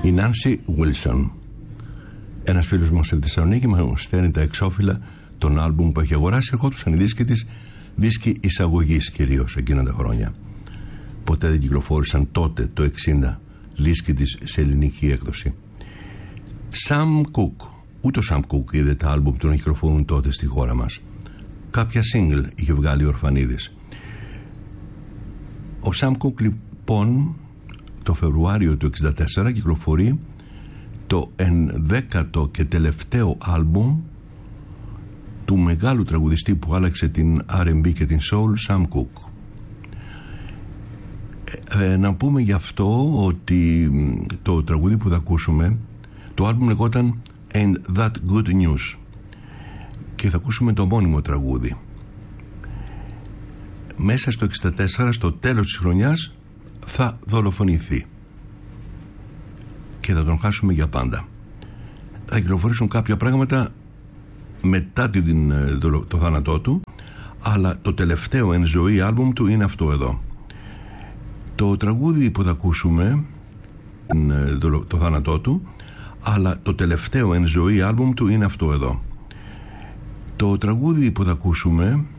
Η Νάνσι Βίλσον. Ένας φίλος μας στη Θεσσαλονίκη μου στέλνει τα εξώφυλλα των άλμπουμ που έχει αγοράσει. Ερχόντουσαν οι δίσκοι της, δίσκοι εισαγωγής κυρίως εκείνα τα χρόνια. Ποτέ δεν κυκλοφόρησαν τότε, το 60, δίσκοι της σε ελληνική έκδοση. Sam Cooke. Ούτε ο Sam Cooke είδε τα άλμπουμ που τον κυκλοφορούν τότε στη χώρα μας. Κάποια single είχε βγάλει ο Ορφανίδης. Ο Sam Cooke λοιπόν το Φεβρουάριο του 1964 κυκλοφορεί το 11ο και τελευταίο άλμπουμ του μεγάλου τραγουδιστή που άλλαξε την R&B και την Soul, Sam Cooke. Να πούμε γι' αυτό ότι το τραγούδι που θα ακούσουμε, το άλμπουμ λεγόταν And That Good News και θα ακούσουμε το μόνιμο τραγούδι. Μέσα στο 64, στο τέλος της χρονιάς, θα δολοφονηθεί και θα τον χάσουμε για πάντα. Θα κυκλοφορήσουν κάποια πράγματα μετά το θάνατό του, αλλά το τελευταίο εν ζωή άλμπουμ του είναι αυτό εδώ. Το τραγούδι που θα ακούσουμε, το θάνατό του, αλλά το τελευταίο εν ζωή άλμπουμ του είναι αυτό εδώ. Το τραγούδι που θα ακούσουμε